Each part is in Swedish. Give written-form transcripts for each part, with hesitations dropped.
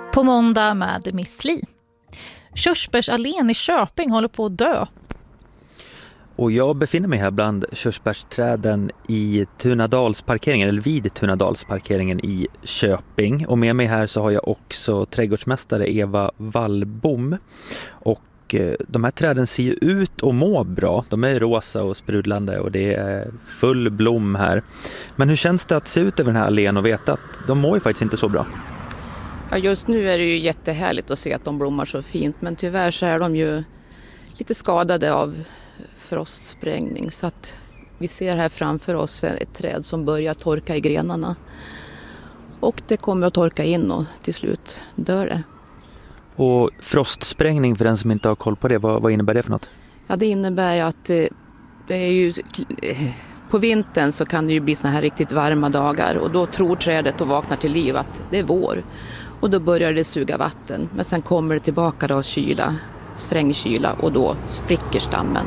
På måndag med Miss Li. Körsbärsallén i Köping håller på att dö. Och jag befinner mig här bland körsbärsträden i Tunadalsparkeringen, eller vid Tunadalsparkeringen i Köping. Och med mig här så har jag också trädgårdsmästare Eva Wallbom. Och de här träden ser ju ut och mår bra. De är rosa och sprudlande och det är full blom här. Men hur känns det att se ut över den här allén och veta att de mår ju faktiskt inte så bra? Ja, just nu är det ju jättehärligt att se att de blommar så fint, men tyvärr så är de ju lite skadade av frostsprängning, så att vi ser här framför oss ett träd som börjar torka i grenarna och det kommer att torka in och till slut dör det. Och frostsprängning, för den som inte har koll på det, vad innebär det för något? Ja, det innebär att det är ju, på vintern så kan det ju bli såna här riktigt varma dagar och då tror trädet och vaknar till liv att det är vår. Och då börjar det suga vatten, men sen kommer det tillbaka då kyla, sträng kyla, och då spricker stammen.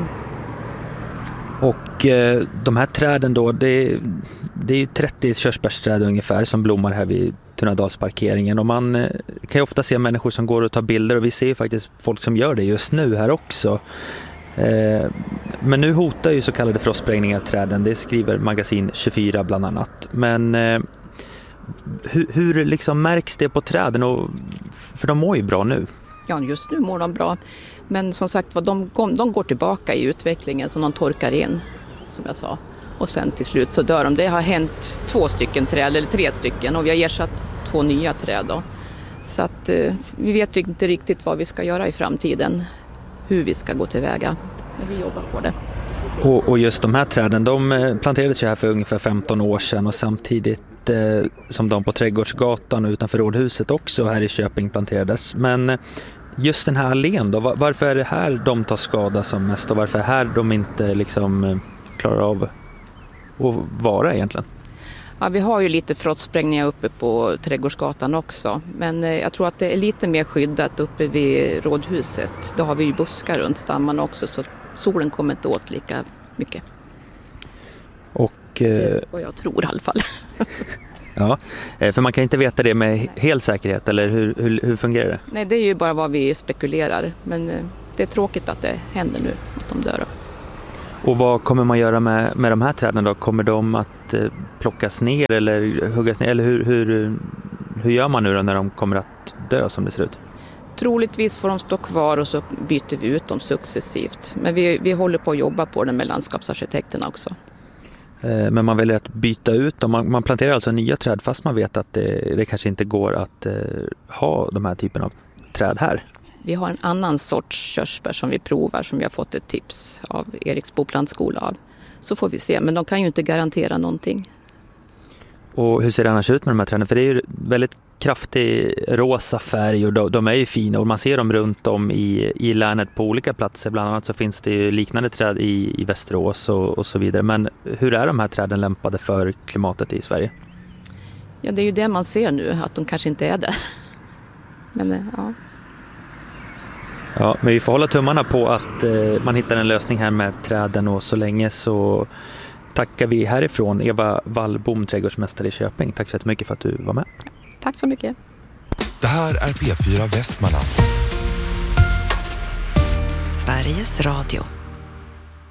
Och de här träden då, det är ju 30 körsbärsträd ungefär som blommar här vid Tunadalsparkeringen. Och man kan ju ofta se människor som går och tar bilder, och vi ser ju faktiskt folk som gör det just nu här också. Men nu hotar ju så kallade frostsprängningar träden, det skriver Magasin 24 bland annat. Men hur liksom märks det på träden? För de mår ju bra nu. Ja, just nu mår de bra. Men som sagt, de går tillbaka i utvecklingen, så de torkar in, som jag sa. Och sen till slut så dör de. Det har hänt 2 stycken träd, eller 3 stycken, och vi har ersatt 2 nya träd då. Så att vi vet inte riktigt vad vi ska göra i framtiden, hur vi ska gå tillväga. Men vi jobbar på det. Och just de här träden, de planterades ju här för ungefär 15 år sedan, och samtidigt som de på Trädgårdsgatan utanför Rådhuset också här i Köping planterades. Men just den här allén då, varför är det här de tar skada som mest, och varför är här de inte liksom klarar av att vara egentligen? Ja, vi har ju lite frostsprängningar uppe på Trädgårdsgatan också, men jag tror att det är lite mer skyddat uppe vid Rådhuset. Då har vi ju buskar runt stammarna också, så solen kommer inte åt lika mycket. Och jag tror i alla fall. Ja, för man kan inte veta det med hel säkerhet, eller hur fungerar det? Nej, det är ju bara vad vi spekulerar, men det är tråkigt att det händer nu, att de dör. Och vad kommer man göra med de här träden då? Kommer de att plockas ner eller huggas ner? Eller hur gör man nu då när de kommer att dö som det ser ut? Troligtvis får de stå kvar och så byter vi ut dem successivt. Men vi håller på att jobba på det med landskapsarkitekterna också. Men man väljer att byta ut dem. Man planterar alltså nya träd fast man vet att det kanske inte går att ha de här typen av träd här. Vi har en annan sorts körsbär som vi provar, som vi har fått ett tips av Eriksbo plantskola av. Så får vi se, men de kan ju inte garantera någonting. Och hur ser det annars ut med de här träden? För det är ju väldigt kraftig rosa färg och de är ju fina, och man ser dem runt om i länet på olika platser. Bland annat så finns det ju liknande träd i Västerås och så vidare. Men hur är de här träden lämpade för klimatet i Sverige? Ja, det är ju det man ser nu, att de kanske inte är det. Men ja. Ja, men vi får hålla tummarna på att man hittar en lösning här med träden, och så länge så tackar vi härifrån Eva Wallbom, trädgårdsmästare i Köping. Tack så mycket för att du var med. Tack så mycket. Det här är P4 Västmanland. Sveriges Radio.